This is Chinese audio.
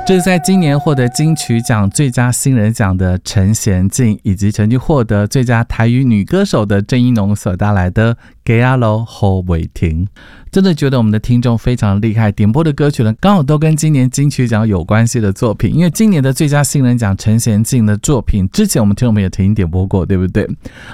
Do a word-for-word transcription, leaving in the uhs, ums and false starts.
这是在今年获得金曲奖最佳新人奖的陈娴静，以及曾经获得最佳台语女歌手的郑宜农所带来的《给阿楼后尾停》。真的觉得我们的听众非常厉害，点播的歌曲呢，刚好都跟今年金曲奖有关系的作品。因为今年的最佳新人奖陈娴静的作品，之前我们听众朋友曾经点播过，对不对？